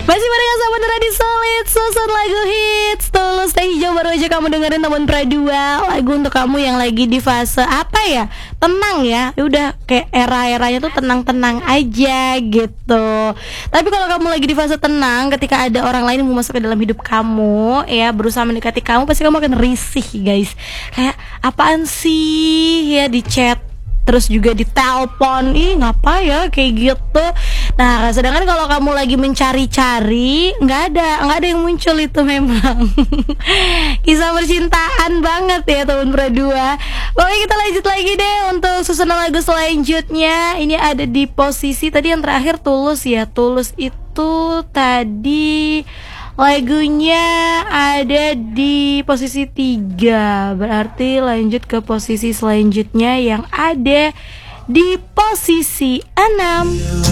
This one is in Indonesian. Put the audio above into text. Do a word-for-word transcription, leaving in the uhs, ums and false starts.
Masih barengan sama Radit Solid, susun lagu hits Tulus Teh Hijau baru aja kamu dengerin teman Pradua. Lagu untuk kamu yang lagi di fase apa ya? Tenang ya, udah kayak era-eranya tuh tenang-tenang aja gitu. Tapi kalau kamu lagi di fase tenang, ketika ada orang lain yang mau masuk ke dalam hidup kamu, ya berusaha mendekati kamu, pasti kamu akan risih guys. Kayak apaan sih ya di chat, terus juga di telepon, ih ngapa ya kayak gitu. Nah sedangkan kalau kamu lagi mencari-cari, nggak ada nggak ada yang muncul itu memang. Kisah percintaan banget ya teman Pradua. Oke kita lanjut lagi deh untuk susunan lagu selanjutnya. Ini ada di posisi tadi yang terakhir Tulus ya. Tulus itu tadi lagunya ada di posisi tiga. Berarti lanjut ke posisi selanjutnya yang ada di posisi enam.